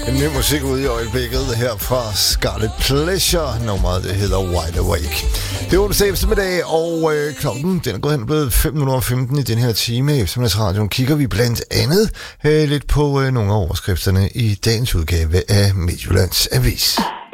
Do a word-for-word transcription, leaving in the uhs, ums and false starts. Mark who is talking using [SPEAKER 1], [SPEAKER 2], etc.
[SPEAKER 1] En ny musik ude i øjeblikket her fra Scarlet Pleasure. Nummeret det hedder Wide Awake. Det er onsdag eftermiddag, og øh, klokken den er gået hen blevet fem minutter og femten i den her time. I eftermiddagsradioen kigger vi blandt andet øh, lidt på øh, nogle af overskrifterne i dagens udgave af Midtjyllands Avis.